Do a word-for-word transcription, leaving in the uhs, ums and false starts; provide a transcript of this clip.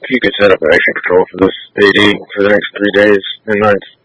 If you could set up an action patrol for this A D for the next three days and nights.